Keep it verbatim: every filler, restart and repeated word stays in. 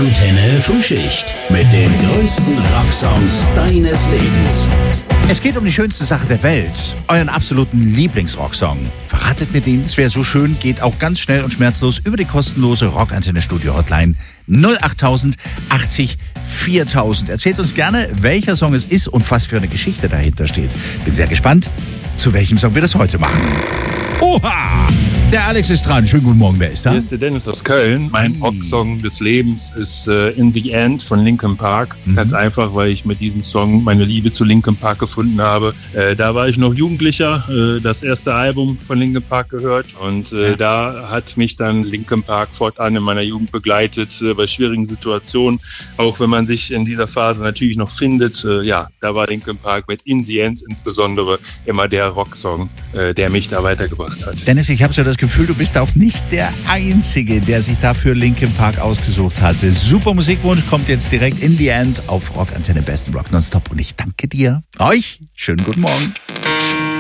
Rockantenne Frühschicht mit den größten Rocksongs deines Lebens. Es geht um die schönste Sache der Welt, euren absoluten Lieblingsrocksong. Verratet mir den, es wäre so schön, geht auch ganz schnell und schmerzlos über die kostenlose Rockantenne Studio Hotline null acht tausend achtzig viertausend. Erzählt uns gerne, welcher Song es ist und was für eine Geschichte dahinter steht. Bin sehr gespannt, zu welchem Song wir das heute machen. Oha! Der Alex ist dran. Schönen guten Morgen, wer ist da? Hier ist der Dennis aus Köln. Mein Rocksong des Lebens ist äh, In the End von Linkin Park. Mhm. Ganz einfach, weil ich mit diesem Song meine Liebe zu Linkin Park gefunden habe. Äh, da war ich noch Jugendlicher, äh, das erste Album von Linkin Park gehört. Und äh, ja. da hat mich dann Linkin Park fortan in meiner Jugend begleitet, äh, bei schwierigen Situationen. Auch wenn man sich in dieser Phase natürlich noch findet. Äh, ja, da war Linkin Park mit In the End insbesondere immer der Rocksong, äh, der mich da weitergebracht hat. Dennis, ich habe so das Gefühl, du bist auch nicht der Einzige, der sich dafür Linkin Park ausgesucht hatte. Super Musikwunsch kommt jetzt direkt In the End auf Rockantenne Besten Rock Nonstop und ich danke dir. Euch schönen guten Morgen.